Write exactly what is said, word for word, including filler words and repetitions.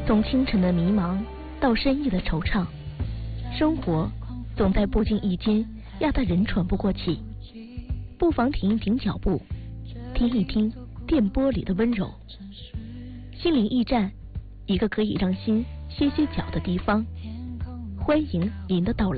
从清晨的迷茫到深夜的惆怅，生活总在不经意间压得人喘不过气。不妨停一停脚步，听一听电波里的温柔。心灵驿站，一个可以让心歇歇脚的地方。欢迎您的到来。